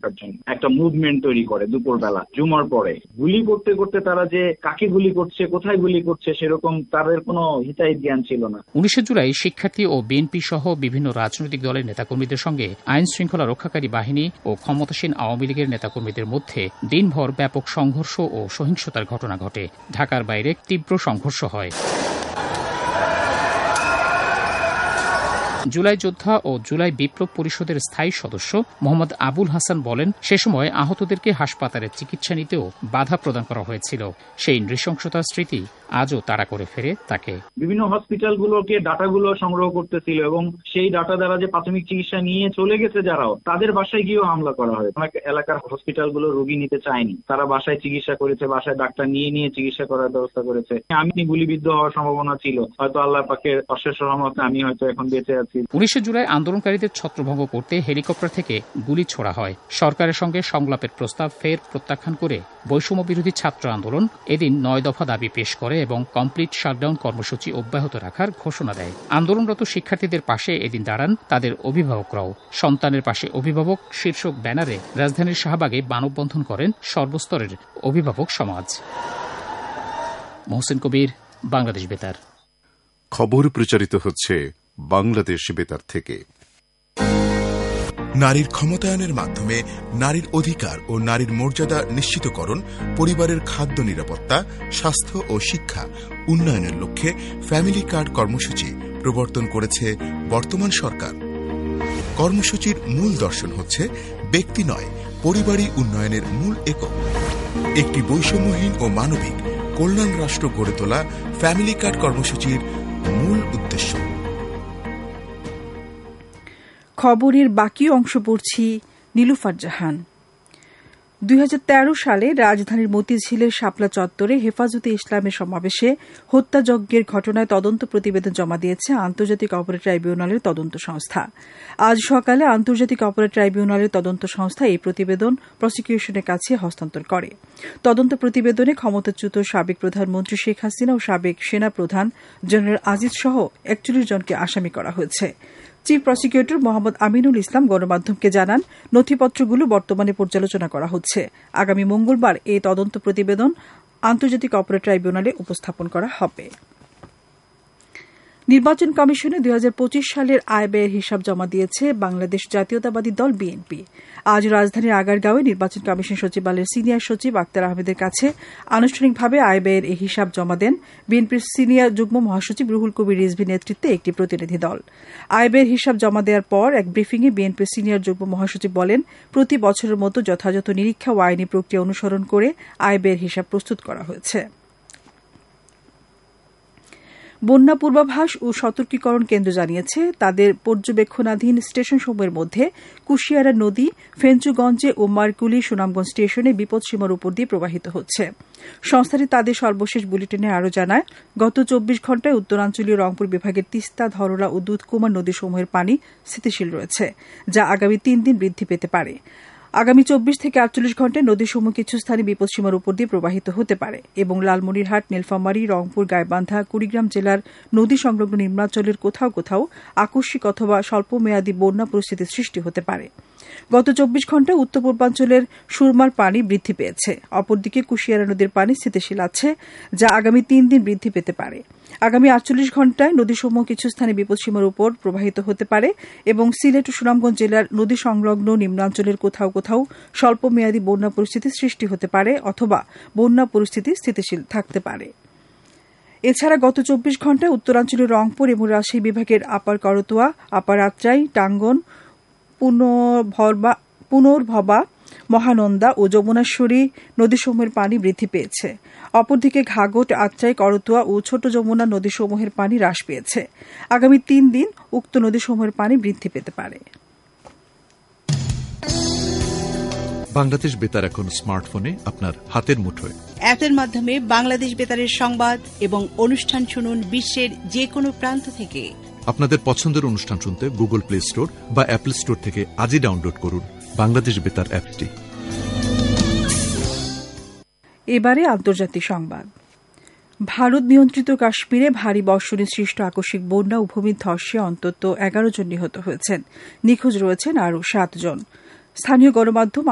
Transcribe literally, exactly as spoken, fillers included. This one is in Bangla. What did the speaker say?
করার জন্য একটা মুভমেন্ট তৈরি করে দুপুরবেলা জুমার পরে। গুলি করতে করতে তারা যে কাকে গুলি করছে, কোথায় গুলি করছে, সেরকম তাদের কোনো হিতাহিত জ্ঞান ছিল না। উনিশে জুলাই শিক্ষার্থী ও বিএনপি সহ বিভিন্ন রাজনৈতিক দলের নেতাকর্মীদের সঙ্গে আইন শৃঙ্খলা রক্ষাকারী বাহিনী ও ক্ষমতাসীন আওয়ামী লীগের নেতাকর্মীদের মধ্যে দিনভর ব্যাপক সংঘর্ষ ও সহিংসতার ঘটনা ঘটে। ঢাকার বাইরে তীব্র সংঘর্ষ হয়। জুলাই যোদ্ধা ও জুলাই বিপ্লব পরিষদের স্থায়ী সদস্য মোহাম্মদ আবুল হাসান বলেন, সে সময় আহতদেরকে হাসপাতালে চিকিৎসা নিতেও বাধা প্রদান করা হয়েছিল। সেই নৃশংসতার স্মৃতি আজও তাড়া করে ফেরে তাকে। বিভিন্ন হসপিটালগুলোকে ডাটাগুলো সংগ্রহ করতেছিল এবং সেই ডাটা দ্বারা যে প্রাথমিক চিকিৎসা নিয়ে চলে গেছে যারাও, তাদের বাসায় গিয়েও হামলা করা হয়। অনেক এলাকার হসপিটালগুলো রোগী নিতে চায়নি, তারা বাসায় চিকিৎসা করেছে, বাসায় ডাক্তার নিয়ে নিয়ে চিকিৎসা করার ব্যবস্থা করেছে। আমি গুলিবিদ্ধ হওয়ার সম্ভাবনা ছিল, হয়তো আল্লাহ পাকের অশেষ রহমতে আমি হয়তো এখন বেঁচে আছি। উনিশে জুলাই আন্দোলনকারীদের ছত্রভঙ্গ করতে হেলিকপ্টার থেকে গুলি ছোড়া হয়। সরকারের সঙ্গে সংলাপের প্রস্তাব ফের প্রত্যাখ্যান করে বৈষম্য বিরোধী ছাত্র আন্দোলন এদিন নয় দফা দাবি পেশ করে এবং কমপ্লিট শাটডাউন কর্মসূচি অব্যাহত রাখার ঘোষণা দেয়। আন্দোলনরত শিক্ষার্থীদের পাশে এদিন দাঁড়ান তাদের অভিভাবকরাও। সন্তানের পাশে অভিভাবক শীর্ষক ব্যানারে রাজধানীর শাহবাগে মানববন্ধন করেন সর্বস্তরের অভিভাবক সমাজ। মোহসেন কবির, বাংলাদেশ বেতার। খবর প্রচারিত হচ্ছে বাংলাদেশ বেতার থেকে। নারীর ক্ষমতায়নের মাধ্যমে নারীর অধিকার ও নারীর মর্যাদা নিশ্চিতকরণ, পরিবারের খাদ্য নিরাপত্তা, স্বাস্থ্য ও শিক্ষা উন্নয়নের লক্ষ্যে ফ্যামিলি কার্ড কর্মসূচি প্রবর্তন করেছে বর্তমান সরকার। কর্মসূচির মূল দর্শন হচ্ছে ব্যক্তি নয়, পরিবারই উন্নয়নের মূল একক। একটি বৈষম্যহীন ও মানবিক কল্যাণ রাষ্ট্র গড়ে তোলা ফ্যামিলি কার্ড কর্মসূচির মূল উদ্দেশ্য। খবরের বাকি অংশ পড়ছি নীলুফার জাহান। দুই হাজার তেরো সালে রাজধানীর মতিঝিলের শাপলা চত্বরে হেফাজতে ইসলামের সমাবেশে হত্যাযজ্ঞের ঘটনায় তদন্ত প্রতিবেদন জমা দিয়েছে আন্তর্জাতিক অপরাধ ট্রাইব্যুনালের তদন্ত সংস্থা। আজ সকালে আন্তর্জাতিক অপরাধ ট্রাইব্যুনালের তদন্ত সংস্থা এই প্রতিবেদন প্রসিকিউশনের কাছে হস্তান্তর করে। তদন্ত প্রতিবেদনে ক্ষমতাচ্যুত সাবেক প্রধানমন্ত্রী শেখ হাসিনা ও সাবেক সেনা প্রধান জেনারেল আজিজ সহ একচল্লিশ জনকে আসামি করা হয়েছে। চিফ প্রসিকিউটর মোহাম্মদ আমিনুল ইসলাম গণমাধ্যমকে জানান, নথিপত্রগুলো বর্তমানে পর্যালোচনা করা হচ্ছে। আগামী মঙ্গলবার এই তদন্ত প্রতিবেদন আন্তর্জাতিক অপরাধ ট্রাইব্যুনালে উপস্থাপন করা হবে। নির্বাচন কমিশনে দুই হাজার পঁচিশ সালের আয় ব্যয়ের হিসাব জমা দিয়েছে বাংলাদেশ জাতীয়তাবাদী দল বিএনপি। আজ রাজধানীর আগারগাঁওয়ে নির্বাচন কমিশন সচিবালয়ের সিনিয়র সচিব আক্তার আহমেদের কাছে আনুষ্ঠানিকভাবে আয় ব্যয়ের এই হিসাব জমা দেন বিএনপির সিনিয়র যুগ্ম মহাসচিব রুহুল কবির রিজভীর নেতৃত্বে একটি প্রতিনিধি দল। আয় ব্যয়ের হিসাব জমা দেওয়ার পর এক ব্রিফিংয়ে বিএনপির সিনিয়র যুগ্ম মহাসচিব বলেন, প্রতি বছরের মতো যথাযথ নিরীক্ষা ও আইনি প্রক্রিয়া অনুসরণ করে আয় ব্যয়ের হিসাব প্রস্তুত করা হয়েছে। বন্যা পূর্বাভাস ও সতর্কীকরণ কেন্দ্র জানিয়েছে, তাদের পর্যবেক্ষণাধীন স্টেশনসমূহের মধ্যে কুশিয়ারা নদী ফেঞ্চুগঞ্জে ও মারকুলি সুনামগঞ্জ স্টেশনে বিপদসীমার উপর দিয়ে প্রবাহিত হচ্ছে। সংস্থাটি তাদের সর্বশেষ বুলেটিনে আরও জানায়, গত চব্বিশ ঘণ্টায় উত্তরাঞ্চলীয় রংপুর বিভাগের তিস্তা, ধরলা ও দুধকুমার নদীসমূহের পানি স্থিতিশীল রয়েছে, যা আগামী তিন দিন বৃদ্ধি পেতে পারে। আগামী চব্বিশ থেকে আটচল্লিশ ঘণ্টায় নদীসমূহ কিছু স্থানে বিপদসীমার উপর দিয়ে প্রবাহিত হতে পারে এবং লালমনিরহাট, নীলফামারী, রংপুর, গাইবান্ধা, কুড়িগ্রাম জেলার নদী সংলগ্ন নিম্নাঞ্চলের কোথাও কোথাও আকস্মিক অথবা স্বল্পমেয়াদী বন্যা পরিস্থিতির সৃষ্টি হতে পারে। গত চব্বিশ ঘণ্টায় উত্তর পূর্বাঞ্চলের সুরমার পানি বৃদ্ধি পেয়েছে। অপরদিকে কুশিয়ারা নদীর পানি স্থিতিশীল আছে, যা আগামী তিন দিন বৃদ্ধি পেতে পারে। আগামী আটচল্লিশ ঘণ্টায় নদীসমূহ কিছু স্থানে বিপদসীমার উপর প্রবাহিত হতে পারে এবং সিলেট ও সুনামগঞ্জ জেলার নদী সংলগ্ন নিম্নাঞ্চলের কোথাও কোথাও স্বল্পমেয়াদী বন্যা পরিস্থিতি সৃষ্টি হতে পারে অথবা বন্যা পরিস্থিতি স্থিতিশীল থাকতে পারে। এছাড়া গত চব্বিশ ঘণ্টায় উত্তরাঞ্চলের রংপুর এবং রাজশাহী বিভাগের আপার করতোয়া, আপার আত্রাই, টাঙ্গন, পুনর্ভবা, মহানন্দা ও যমুনাশ্বরী নদীসমূহের পানি বৃদ্ধি পেয়েছে। অপরদিকে ঘাঘট, আত্রাই, করতোয়া ও ছোট যমুনা নদীসমূহের পানি হ্রাস পেয়েছে। আগামী তিন দিন উক্ত নদীসমূহের পানি বৃদ্ধি পেতে পারে। বাংলাদেশ বেতার এখন স্মার্টফোনে আপনার হাতের মুঠোয়। অ্যাপের মাধ্যমে বাংলাদেশ বেতারের সংবাদ এবং অনুষ্ঠান শুনুন বিশ্বের যে কোনো প্রান্ত থেকে। আপনাদের পছন্দের অনুষ্ঠান শুনতে গুগল প্লে স্টোর বা অ্যাপল স্টোর থেকে আজই ডাউনলোড করুন বাংলাদেশ বেতার অ্যাপটি। এবারে আন্তর্জাতিক সংবাদ। ভারত নিয়ন্ত্রিত কাশ্মীরে ভারী বর্ষণে সৃষ্ট আকস্মিক বন্যা ও ভূমিধসে অন্তত এগারো জন নিহত হয়েছেন। নিখোঁজ রয়েছেন আরও সাত জন। স্থানীয় গণমাধ্যম